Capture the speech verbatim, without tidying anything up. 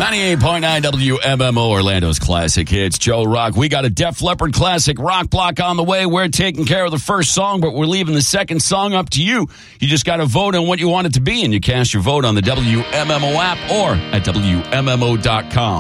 ninety-eight point nine W M M O, Orlando's classic hits. Joe Rock. We got a Def Leppard classic rock block on the way. We're taking care of the first song, but we're leaving the second song up to you. You just got to vote on what you want it to be, and you cast your vote on the W M M O app or at W M M O dot com.